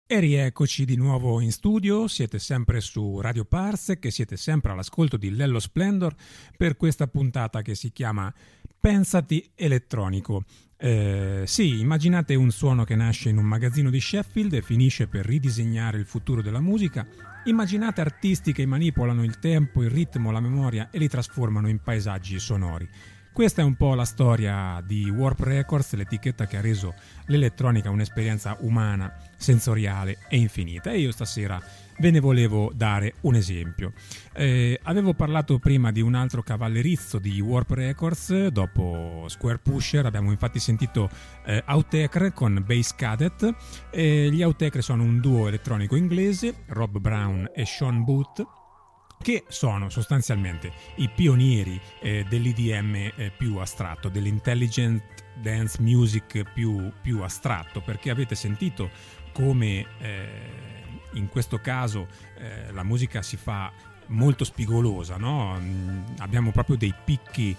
E rieccoci di nuovo in studio, siete sempre su Radio Parsec e siete sempre all'ascolto di Lello Splendor per questa puntata che si chiama Pensati elettronico. Sì, immaginate un suono che nasce in un magazzino di Sheffield e finisce per ridisegnare il futuro della musica. Immaginate artisti che manipolano il tempo, il ritmo, la memoria e li trasformano in paesaggi sonori. Questa è un po' la storia di Warp Records, l'etichetta che ha reso l'elettronica un'esperienza umana, sensoriale e infinita. E io stasera ve ne volevo dare un esempio. Avevo parlato prima di un altro cavallerizzo di Warp Records, dopo Square Pusher abbiamo infatti sentito Autechre con Bass Cadet. Gli Autechre sono un duo elettronico inglese, Rob Brown e Sean Booth, che sono sostanzialmente i pionieri dell'EDM più astratto, dell'intelligent dance music più astratto, perché avete sentito come in questo caso la musica si fa molto spigolosa, no? Abbiamo proprio dei picchi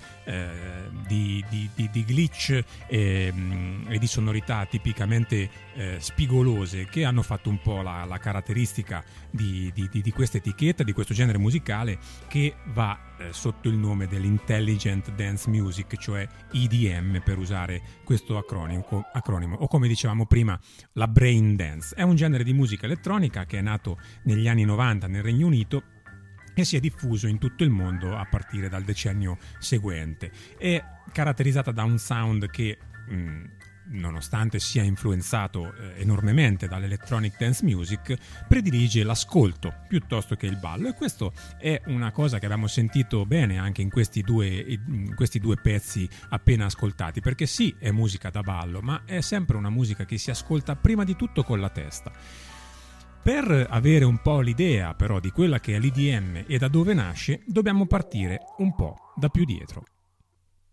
di glitch e di sonorità tipicamente spigolose che hanno fatto un po' la caratteristica di questa etichetta, di questo genere musicale che va sotto il nome dell'Intelligent Dance Music, cioè EDM per usare questo acronimo, o come dicevamo prima la Brain Dance. È un genere di musica elettronica che è nato negli anni 90 nel Regno Unito e si è diffuso in tutto il mondo a partire dal decennio seguente. È caratterizzata da un sound che, nonostante sia influenzato enormemente dall'electronic dance music, predilige l'ascolto piuttosto che il ballo, e questo è una cosa che abbiamo sentito bene anche in questi due pezzi appena ascoltati, perché sì, è musica da ballo, ma è sempre una musica che si ascolta prima di tutto con la testa. Per avere un po' l'idea però di quella che è l'EDM e da dove nasce, dobbiamo partire un po' da più dietro.